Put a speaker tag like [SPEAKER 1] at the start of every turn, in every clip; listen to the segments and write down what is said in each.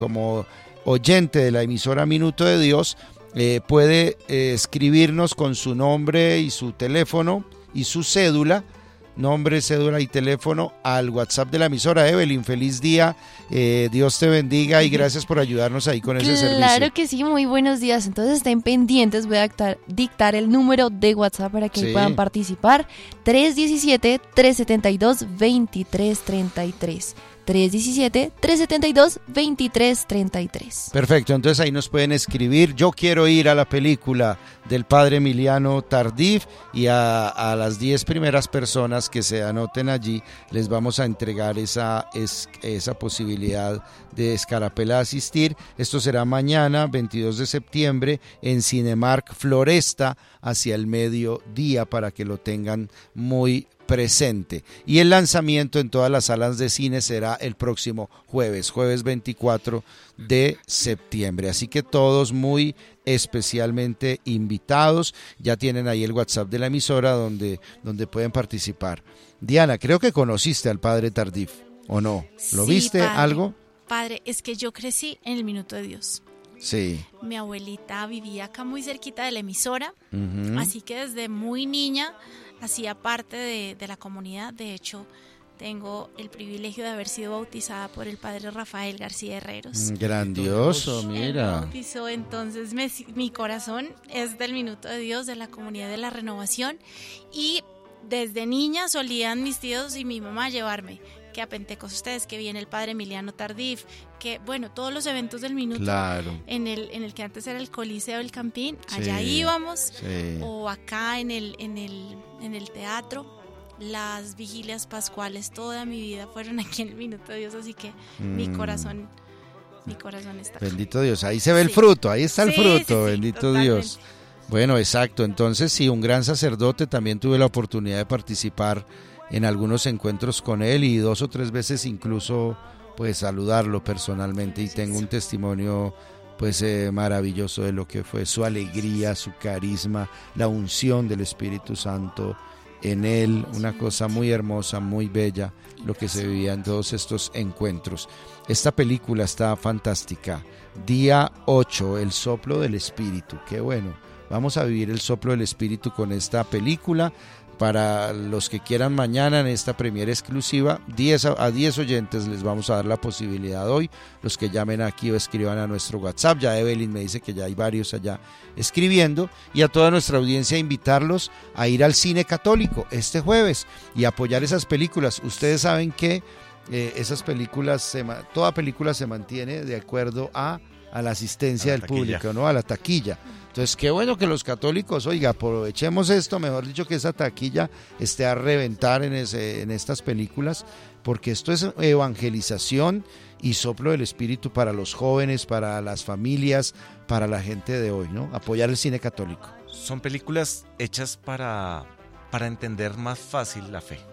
[SPEAKER 1] como oyente de la emisora Minuto de Dios, puede escribirnos con su nombre y su teléfono y su cédula, nombre, cédula y teléfono al WhatsApp de la emisora. Evelyn, feliz día, Dios te bendiga y gracias por ayudarnos ahí con ese servicio.
[SPEAKER 2] Claro que sí, muy buenos días. Entonces estén pendientes, voy a dictar el número de WhatsApp para que puedan participar. 317-372-2333. 317-372-2333.
[SPEAKER 1] Perfecto, entonces ahí nos pueden escribir: yo quiero ir a la película del padre Emiliano Tardif, y a las 10 primeras personas que se anoten allí les vamos a entregar esa posibilidad de Escarapela asistir. Esto será mañana 22 de septiembre en Cinemark Floresta hacia el mediodía, para que lo tengan muy presente. Y el lanzamiento en todas las salas de cine será el próximo jueves 24 de septiembre. Así que todos muy especialmente invitados. Ya tienen ahí el WhatsApp de la emisora donde pueden participar. Diana, creo que conociste al padre Tardif, ¿o no? ¿Lo viste
[SPEAKER 3] padre,
[SPEAKER 1] algo?
[SPEAKER 3] Padre, es que yo crecí en el Minuto de Dios.
[SPEAKER 1] Sí.
[SPEAKER 3] Mi abuelita vivía acá muy cerquita de la emisora, así que desde muy niña hacía parte de la comunidad. De hecho, tengo el privilegio de haber sido bautizada por el padre Rafael García Herreros.
[SPEAKER 1] Grandioso, mira.
[SPEAKER 3] Él me bautizó, entonces mi corazón es del Minuto de Dios, de la comunidad de la Renovación, y desde niña solían mis tíos y mi mamá llevarme que a Pentecostés, que viene el padre Emiliano Tardif, que bueno, todos los eventos del Minuto,
[SPEAKER 1] claro,
[SPEAKER 3] en el que antes era el Coliseo del Campín, allá íbamos, o acá en el teatro, las vigilias pascuales, toda mi vida fueron aquí en el Minuto de Dios, así que mi corazón está
[SPEAKER 1] bendito Dios, ahí se ve el fruto, ahí está el fruto, bendito
[SPEAKER 3] totalmente.
[SPEAKER 1] Dios. Bueno, exacto, entonces sí, un gran sacerdote. También tuve la oportunidad de participar en algunos encuentros con él y 2 o 3 veces incluso pues saludarlo personalmente, y tengo un testimonio pues maravilloso de lo que fue su alegría, su carisma, la unción del Espíritu Santo en él, una cosa muy hermosa, muy bella lo que se vivía en todos estos encuentros. Esta película está fantástica. Día 8, El soplo del Espíritu, qué bueno. Vamos a vivir el soplo del Espíritu con esta película. Para los que quieran, mañana en esta premiere exclusiva, a 10 oyentes les vamos a dar la posibilidad hoy, los que llamen aquí o escriban a nuestro WhatsApp. Ya Evelyn me dice que ya hay varios allá escribiendo, y a toda nuestra audiencia invitarlos a ir al cine católico este jueves y apoyar esas películas. Ustedes saben que esas películas, toda película se mantiene de acuerdo a la asistencia del público, ¿no? A la taquilla. Entonces, qué bueno que los católicos, oiga, aprovechemos esto, mejor dicho, que esa taquilla esté a reventar en estas películas, porque esto es evangelización y soplo del Espíritu para los jóvenes, para las familias, para la gente de hoy, ¿no? Apoyar el cine católico.
[SPEAKER 4] Son películas hechas para entender más fácil la fe.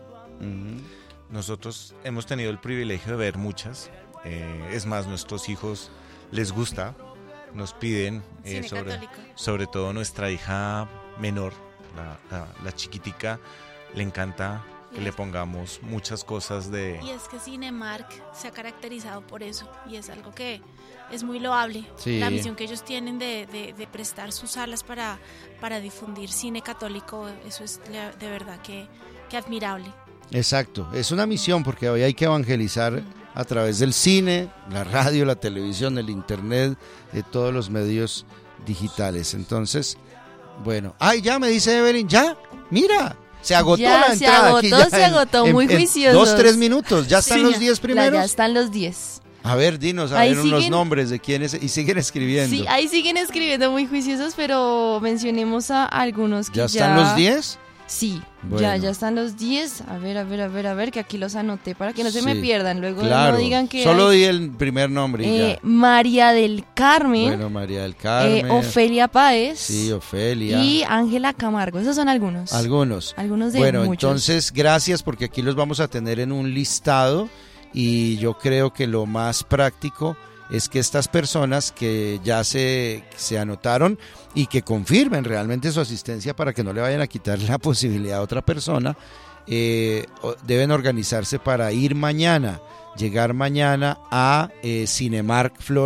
[SPEAKER 4] Nosotros hemos tenido el privilegio de ver muchas, es más, nuestros hijos les gusta, nos piden, sobre todo nuestra hija menor, la chiquitica, le encanta que le pongamos muchas cosas de...
[SPEAKER 3] Y es que Cinemark se ha caracterizado por eso, y es algo que es muy loable, la misión que ellos tienen de prestar sus salas para difundir cine católico. Eso es de verdad que admirable.
[SPEAKER 1] Exacto, es una misión, porque hoy hay que evangelizar a través del cine, la radio, la televisión, el internet, de todos los medios digitales. Entonces, bueno, ya me dice Evelyn, ya, mira, se agotó la entrada.
[SPEAKER 2] Se agotó, muy juiciosos.
[SPEAKER 1] 2-3 minutos, ya están los 10 primeros.
[SPEAKER 2] Ya están los 10.
[SPEAKER 1] A ver, dinos, unos nombres de quiénes, y siguen escribiendo.
[SPEAKER 2] Sí, ahí siguen escribiendo muy juiciosos, pero mencionemos a algunos que
[SPEAKER 1] ¿Ya están los 10?
[SPEAKER 2] Sí,
[SPEAKER 1] bueno.
[SPEAKER 2] ya están los 10. A ver, que aquí los anoté para que no se me pierdan. Luego
[SPEAKER 1] claro.
[SPEAKER 2] No digan que
[SPEAKER 1] solo di el primer nombre y ya.
[SPEAKER 2] María del Carmen.
[SPEAKER 1] Bueno, María del Carmen.
[SPEAKER 2] Ofelia Páez.
[SPEAKER 1] Sí, Ofelia.
[SPEAKER 2] Y Ángela Camargo. Esos son algunos. Algunos de muchos.
[SPEAKER 1] Bueno, entonces, gracias, porque aquí los vamos a tener en un listado, y yo creo que lo más práctico es que estas personas que ya se anotaron y que confirmen realmente su asistencia, para que no le vayan a quitar la posibilidad a otra persona, deben organizarse para ir mañana, llegar mañana a Cinemark Flores.